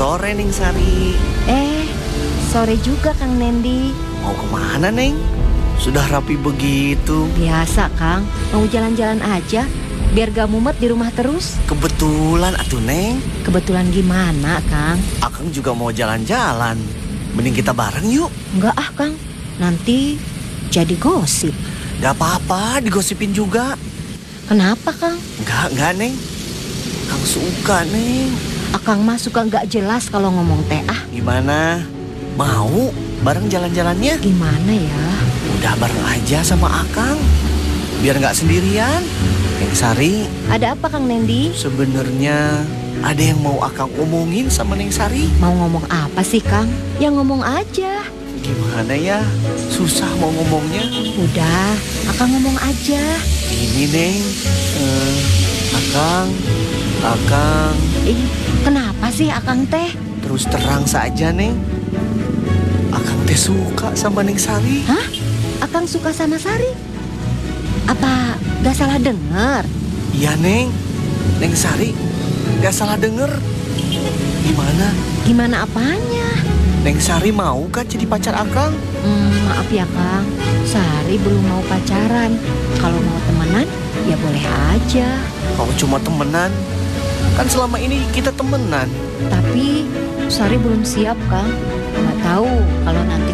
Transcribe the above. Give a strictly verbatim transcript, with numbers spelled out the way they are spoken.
sore, Neng Sari. Eh, sore juga Kang Nendi. Mau kemana, Neng? Sudah rapi begitu. Biasa Kang, mau jalan-jalan aja, biar gak mumet di rumah terus. Kebetulan atuh, Neng. Kebetulan gimana Kang? Akang juga mau jalan-jalan. Mending kita bareng yuk. Enggak ah Kang, nanti jadi gosip. Gak apa-apa, digosipin juga. Kenapa Kang? Enggak, enggak, Neng. Kang suka, Neng. Akang mah suka gak jelas kalau ngomong teh ah. Gimana? Mau bareng jalan-jalannya? Gimana ya? Udah bareng aja sama Akang. Biar gak sendirian. Neng Sari, Ada apa Kang Nendi? sebenarnya ada yang mau Akang omongin sama Neng Sari. Mau ngomong apa sih Kang? Ya ngomong aja. Gimana ya? Susah mau ngomongnya. Udah, Akang ngomong aja. Ini, Neng. Eh, Akang, Akang. Ih, kenapa sih Akang teh? Terus terang saja, Neng. Akang teh suka sama Neng Sari. Hah? Akang suka sama Sari? Apa gak salah denger? Iya, Neng. Neng Sari gak salah denger. Gimana? Gimana apanya? Neng Sari mau kan jadi pacar Akang? Hmm, maaf ya Kang, Sari belum mau pacaran. Kalau mau temenan, ya boleh aja. Kalau cuma temenan, kan selama ini kita temenan. Tapi Sari belum siap Kang. Nggak tahu kalau nanti